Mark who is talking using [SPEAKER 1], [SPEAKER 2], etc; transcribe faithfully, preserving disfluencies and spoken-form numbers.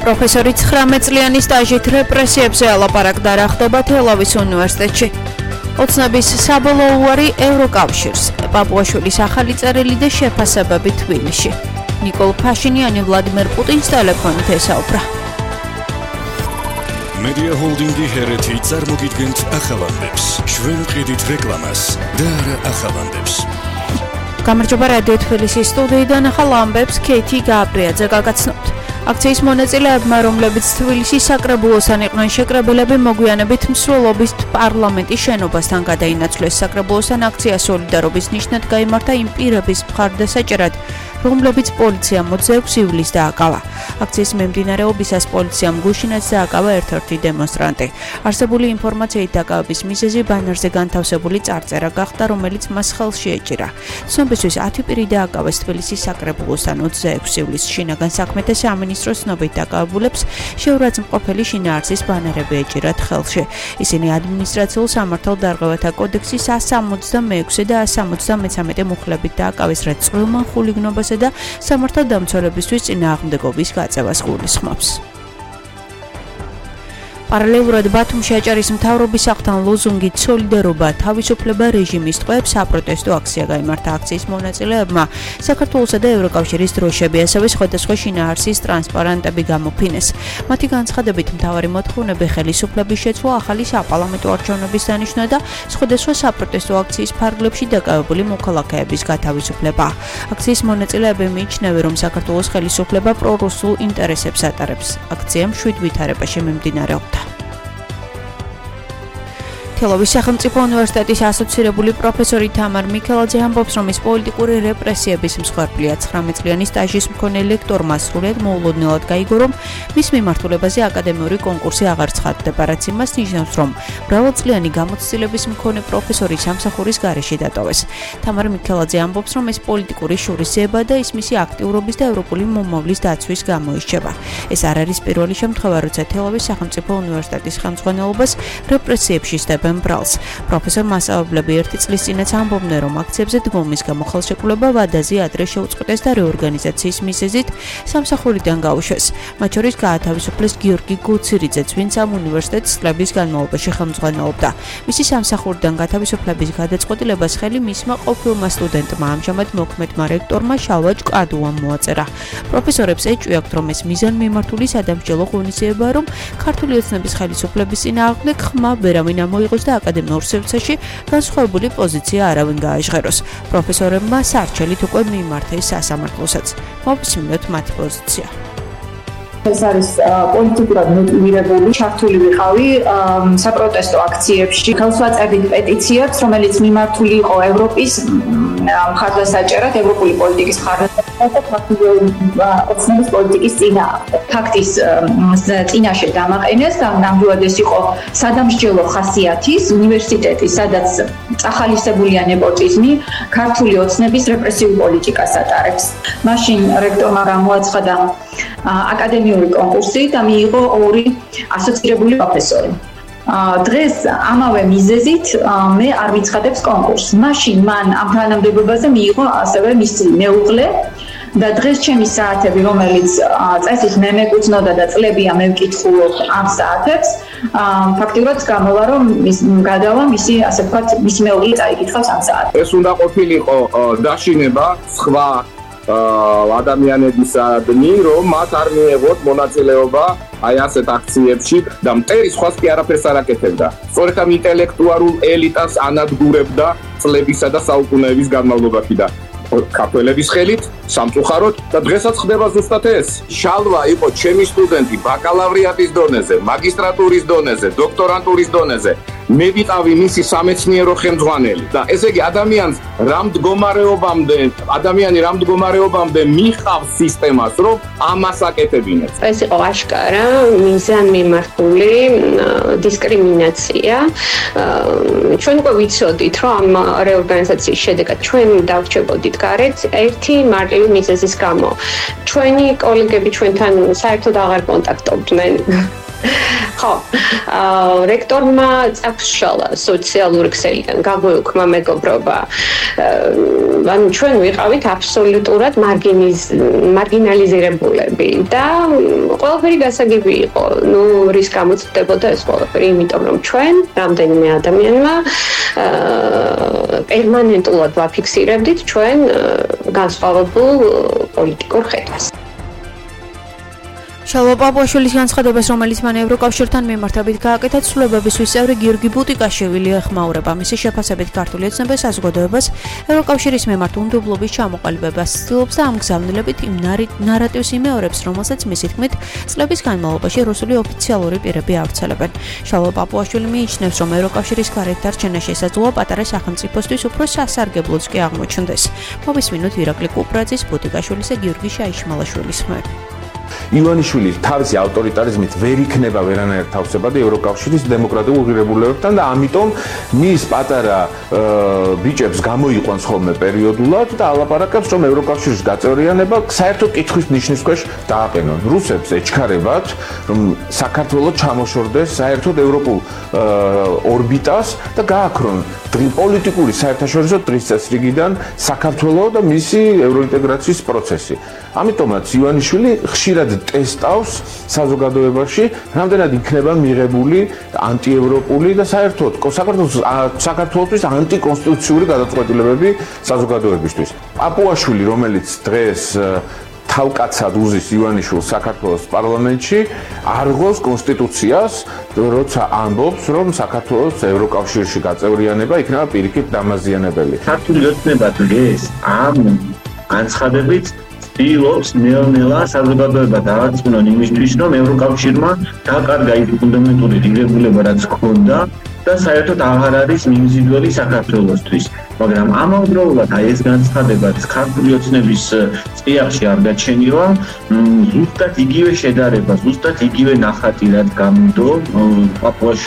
[SPEAKER 1] პროფესორი ცხრამეტ წლიანი სტაჟით რეპრესიებზე ელაპარაკდა რა ხდება თელავის უნივერსიტეტში. ოცნების საბოლოო უარი ევროკავშირს, პაპუაშვილის ახალი წერილი და შეფასებები თბილისში. ნიკოლ ფაშინიანი ვლადიმერ პუტინს ტელეფონით ესაუბრა.
[SPEAKER 2] Media Holding-ი ჰერეთი წარმოგიდგენთ ახალანდებს, ჩვენ ვყიდით რეკლამას და არა ახალანდებს.
[SPEAKER 1] გამარჯობა რადიო თბილისის სტუდიიდან ახალ ამბებს ქეითი გააბრიაძე გაგაცნობთ. აქციის მონაწილეებმა, რომლებიც თბილისის საკრებულოსთან იყვნენ შეკრებილები, მოგვიანებით მსვლელობის პარლამენტის შენობასთან გადაინაცვლეს. საკრებულოსთან აქცია სოლიდარობის ნიშნად გაიმართა იმ პირების მხარდასაჭერად, რომლებიც პოლიციამ ოცდაექვსი ივლისს დააკავა. აქციის მიმდინარეობისას პოლიციამ გუშინაც დააკავა ერთ-ერთი დემონსტრანტი. არსებული ინფორმაციით დაკავების მიზეზი ბანერზე განთავსებული წარწერა გახდა, რომელიც მას ხელში ეჭირა. ცნობისთვის ათი პირი დააკავეს თბილისის საკრებულოსთან ოცდაექვსი ივლისს. შინაგან საქმეთა სამინისტროს ცნობით დაკავებულებს შეურაცხმყოფელი შინაარსის ბანერები ეჭირათ ხელში. ისინი ადმინისტრაციულ სამართალდარღვევათა კოდექსის one sixty-six და one sixty-three მუხლებით დააკავეს, რაც წყვილმან ხულიგნობას და სამართალდამცველებისთვის წინააღმდეგობის გაწევას გულისხმობს. პარალელურად ბათუმში აჭარის მთავრობის აღთან ლოზუნგით სოლიდარობა თავისუფლება რეჟიმის ტყვეებს საპროტესტო აქცია გაიმართა. აქციის მონაწილეებმა საქართველოსა და ევროკავშირის დროშები, ასევე სხვადასხვა შინაარსის ტრანსპარენტები გამოფინეს. მათი განცხადებით მთავარი მოთხოვნები ხელისუფლების შეცვლა, ახალი საპარლამენტო არჩევნების დანიშვნა და სხვადასხვა საპროტესტო აქციის ფარგლებში დაკავებული მოქალაქეების გათავისუფლება. აქციის მონაწილეები მიიჩნევენ, რომ საქართველოს ხელისუფლება პრორუსულ ინტერესებს ატარებს. აქციამ შვიდ ვითარებაში მიმდინარეობდა. თელავის სახელმწიფო უნივერსიტეტის ასოცირებული პროფესორი თამარ მიქელაძე ამბობს, რომ ის პოლიტიკური რეპრესიების მსხვერპლია. ცხრამეტ წლიანი სტაჟის მქონე ლექტორმა სრულიად მოულოდნელად გაიგო, რომ მის მიმართულებაზე აკადემიური კონკურსი აღარ ცხადდება, რაც იმას ნიშნავს, რომ მრავალწლიანი გამოცდილების მქონე პროფესორი სამსახურის გარეშე დატოვეს. თამარ მიქელაძე ამბობს, რომ ეს პოლიტიკური შურისძიება და ის მისი აქტიურობის და ევროპული მომავლის დაცვის გამო ისჩება. ეს არ არის პირველი შემთხვევა, როცა თელავის სახელმწიფო უნივერსიტეტის ხელმძღვანელობას რეპრესიებში სდებენ ბრალს. პროფესორ მასწავლებლები ერთი წლის წინაც ამბობდნენ, რომ აქციებზე დგომის გამო ხელშეკრულება ვადაზე ადრე შეუწყვეტეს და რეორგანიზაციის მიზეზით სამსახურიდან გაუშვეს. მათ შორის გაათავისუფლეს გიორგი გუცირიძეც, ვინც ამ უნივერსიტეტს წლების განმავლობაში ხელმძღვანელობდა. მისი სამსახურიდან გათავისუფლების გადაწყვეტილებას ხელი მისმა ყოფილმა სტუდენტმა, ამჟამად მოქმედმა რექტორმა შალვა ჭკადუამ მოაწერა. პროფესორებს ეჭვიათ, რომ ეს მიზანმიმართული სადამსჯელო ღონისძიებაა, რომ ქართული ოცნების ხელისუფლების წინააღმდეგ ხმა ვერავინ ამოიღოს და აკადემიურ სივრცეში განსხვავებული პოზიცია არავინ გააჟღეროს. პროფესორებმა სარჩელით უკვე მიიმართეს სასამართლოსაც. მოვისმინოთ მათი პოზიცია.
[SPEAKER 3] ეს არის პოლიტიკურად მოტივირებული, ჩართული ვიყავი საპროტესტო აქციებში. ხელსვაწებით პეტიციებს, რომელიც მიმართული იყო ევროპის მხარდასაჭერად, ევროპული პოლიტიკის მხარდასაჭერად და ოცნების პოლიტიკის წინააღმდეგ. ფაქტის წინაშე დამაყენეს და ნამდვილად ეს იყო სადამსჯელო ხასიათის უნივერსიტეტი, სადაც წახალისებულია ნეპოტიზმი, ქართული ოცნების რეპრესიულ პოლიტიკას ატარებს. მაშინ რექტორმა გამოაცხადა აკადემიური კონკურსი და მიიღო ორი ასოცირებული პროფესორი. დღეს ამავე მიზეზით მე არ მიცხადებს კონკურსს. მაშინ მან ამ თანამდებობაზე მიიღო ასევე მისი მეუღლე და დღეს ჩემი საათები, რომელიც წესით მე მეკუთვნოდა და წლებია მე ვკითხულობ ამ საათებს, ფაქტიურად გამოვა, რომ გადავა მისი, ასე ვთქვათ, მისი მეუღლე წაიკითხავს ამ საათებს.
[SPEAKER 4] ეს უნდა ყოფილიყო დაშინება სხვა ადამიანებისადმი, რომ მათ არ მიეღოთ მონაწილეობა აი ასეთ აქციებში და მტერი სხვას კი არაფერს არ აკეთებდა. სწორედ ამ ინტელექტუალურ ელიტას ანადგურებდა წლებისა და საუკუნეების განმავლობაში და ქართველების ხელით, სამწუხაროდ და დღესაც ხდება ზუსტად ეს. შალვა იყო ჩემი სტუდენტი ბაკალავრიატის დონეზე, მაგისტრატურის დონეზე, დოქტორანტურის დონეზე. მე ვიყავი მისი სამეცნიერო ხელმძღვანელი და ესე იგი ადამიანს რამ მდგომარეობამდე, ადამიანი რამ მდგომარეობამდე მიხავს სისტემას, რომ ამას აკეთებინებს.
[SPEAKER 5] ეს იყო აშკარა მიზანმიმართული დისკრიმინაცია. ჩვენ უკვე ვიცოდით, რომ ამ რეორგანიზაციის შედეგად ჩვენ დავრჩებოდით გარეთ ერთი მარტივი მიზეზის გამო. ჩვენი კოლეგები ჩვენთან საერთოდ აღარ კონტაქტობდნენ. ხო, რექტორმა წაფშალა სოციალური ქსელიდან გაგვეუქმა მეგობრობა. ანუ ჩვენ ვიყავით აბსოლუტურად მარგინალიზირებულები და ყველაფერი გასაგები იყო. ნუ რის გამოც ხდებოდა ეს ყველაფერი, იმიტომ რომ ჩვენ რამდენიმე ადამიანმა პერმანენტულად ვაფიქსირებდით ჩვენ განსხვავებულ პოლიტიკურ ხედვას.
[SPEAKER 1] შალვა პაპუაშვილის განცხადებას, რომელიც მან ევროკავშირთან მიმართებით გააკეთა, ცვლილებებისთვის წევრი გიორგი ბუტიკაშვილი ეხმაურება. მისი შეფასებით ქართული ოცნება საზოგადოებას ევროკავშირის მიმართ უნდობლობის ჩამოყალიბებას ცდილობს და ამ გზავნილებით იმ ნარატივს იმეორებს, რომელსაც მისი თქმით წლების განმავლობაში რუსული ოფიციალური პირები ავრცელებენ. შალვა პაპუაშვილი მიიჩნევს, რომ ევროკავშირის გარეთ დარჩენა შესაძლოა პატარა სახელმწიფოსთვის უფრო სასარგებლოც კი აღმოჩნდეს. მოვისმინოთ ირაკლი კუპრაძის, ბუტიკაშვილის და გიორგი შაიშმალაშვილის ხმები.
[SPEAKER 6] ივანიშვილი თავისი ავტორიტარიზმით ვერ იქნება ვერანაირ თავსებადი ევროკავშირის დემოკრატიულ ღირებულებებთან და ამიტომ მის პატარა ბიჭებს გამოიყვანს ხოლმე პერიოდულად და ალაპარაკებს, რომ ევროკავშირის გაწევრიანება საერთოდ კითხვის ნიშნის ქვეშ დააყენონ. რუსებს ეჩქარებათ, რომ საქართველოს ჩამოშორდეს საერთოდ ევროპულ ორბიტას და გააქრონ პოლიტიკური საერთაშორისო წესრიგიდან საქართველოს და მისი ევროინტეგრაციის პროცესი. ამიტომაც ივანიშვილი ხშირად ტესტავს საზოგადოებაში, რამდენად იქნება მიღებული ანტიევროპული და საერთოდ საქართველოს საქართველოსთვის ანტიკონსტიტუციური გადაწყვეტილებები საზოგადოებისთვის. პაპუაშვილი, რომელიც დღეს თავკაცად უზის ივანიშვილს საქართველოს პარლამენტში, არღოს კონსტიტუციას, როცა ამბობს, რომ საქართველოს ევროკავშირში გაწევრიანება იქნება პირიქით დამაზიანებელი.
[SPEAKER 7] ქართული ოცნება დღეს ამ განცხადებით ცდილობს ნელ-ნელა საზოგადოება დაარწმუნონ იმისთვის, რომ ევროკავშირმა დაკარგა ის ფუნდამენტური ღირებულება, რაც ჰქონდა და საერთოდ აღარ არის მიმზიდველი საქართველოსთვის. მაგრამ ამავდროულად აი ეს განცხადებაც ქართული ოცნების წიაღში არ გაჩენილა, ზუსტად იგივე შედარება, ზუსტად იგივე ნახატი, რაც გამოდო პაპუაშვილის